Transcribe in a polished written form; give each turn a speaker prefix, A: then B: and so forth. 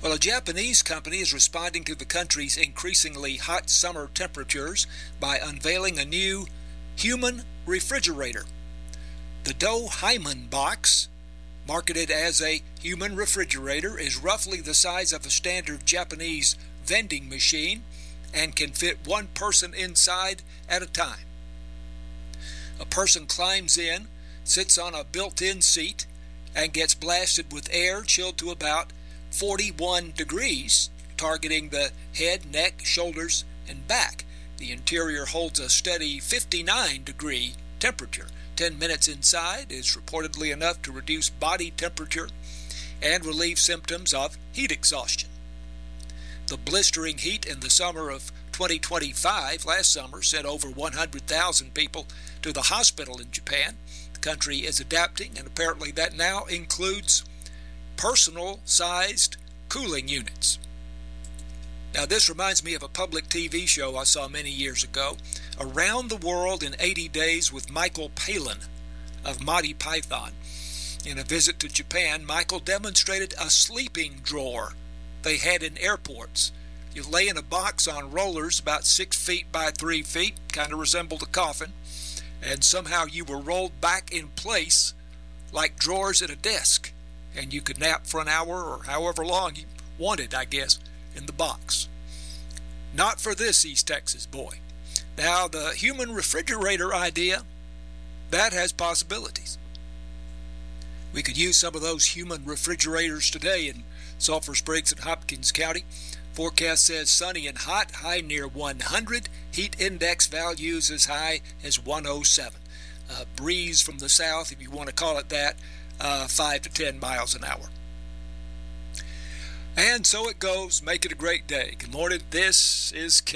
A: Well, a Japanese company is responding to the country's increasingly hot summer temperatures by unveiling a new human refrigerator. The Dohyman box, marketed as a human refrigerator, is roughly the size of a standard Japanese vending machine and can fit one person inside at a time. A person climbs in, sits on a built-in seat, and gets blasted with air chilled to about 41 degrees, targeting the head, neck, shoulders, and back. The interior holds a steady 59-degree temperature. 10 minutes inside is reportedly enough to reduce body temperature and relieve symptoms of heat exhaustion. The blistering heat in the summer of 2025 last summer sent over 100,000 people to the hospital in Japan. The country is adapting, and apparently that now includes personal-sized cooling units. Now, this reminds me of a public TV show I saw many years ago, Around the World in 80 Days with Michael Palin of Monty Python. In a visit to Japan, Michael demonstrated a sleeping drawer they had in airports. You lay in a box on rollers about 6 feet by 3 feet, kind of resembled a coffin, and somehow you were rolled back in place like drawers at a desk, and you could nap for an hour or however long you wanted, I guess, in the box. Not for this East Texas boy. Now, the human refrigerator idea, that has possibilities. We could use some of those human refrigerators today in Sulphur Springs and Hopkins County. Forecast says sunny and hot, high near 100. Heat index values as high as 107. Breeze from the south, if you want to call it that, 5 to 10 miles an hour. And so it goes. Make it a great day. Good morning. This is